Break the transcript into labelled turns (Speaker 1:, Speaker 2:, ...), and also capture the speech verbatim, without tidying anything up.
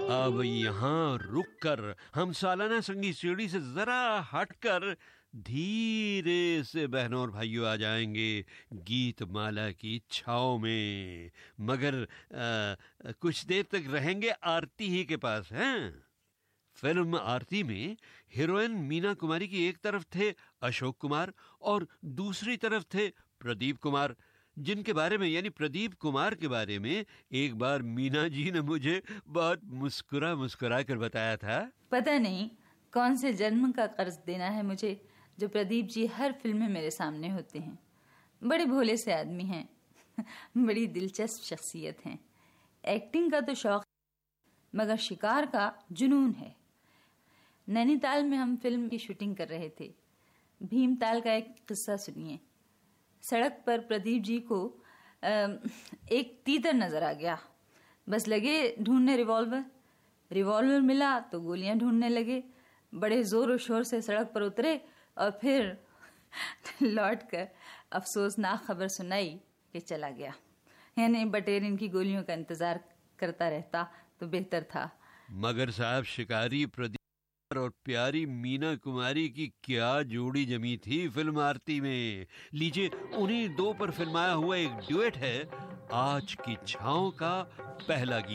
Speaker 1: अब यहाँ रुक कर हम सालाना संगीत सीढ़ी से जरा हटकर धीरे से बहनों और भाइयों आ जाएंगे गीत माला की छाव में, मगर आ, कुछ देर तक रहेंगे आरती ही के पास हैं। फिल्म आरती में हीरोइन मीना कुमारी की एक तरफ थे अशोक कुमार और दूसरी तरफ थे प्रदीप कुमार, जिनके बारे में यानी प्रदीप कुमार के बारे में एक बार मीना जी ने मुझे बहुत मुस्कुरा मुस्कुरा कर बताया था।
Speaker 2: पता नहीं कौन से जन्म का कर्ज देना है मुझे जो प्रदीप जी हर फिल्म में मेरे सामने होते हैं। बड़े भोले से आदमी हैं, बड़ी दिलचस्प शख्सियत हैं। एक्टिंग का तो शौक मगर शिकार का जुनून है। नैनीताल में हम फिल्म की शूटिंग कर रहे थे। भीमताल का एक किस्सा सुनिए। सड़क पर प्रदीप जी को एक तीतर नजर आ गया। बस लगे ढूंढने रिवॉल्वर रिवॉल्वर मिला तो गोलियां ढूंढने लगे। बड़े जोर और शोर से सड़क पर उतरे और फिर लौट कर अफसोसनाक खबर सुनाई कि चला गया। यानी बटेर इनकी गोलियों का इंतजार करता रहता तो बेहतर था।
Speaker 1: मगर साहब शिकारी प्रदीप और प्यारी मीना कुमारी की क्या जोड़ी जमी थी फिल्म आरती में। लीजिए उन्हीं दो पर फिल्माया हुआ एक ड्यूएट है आज की छाँव का पहला गीत।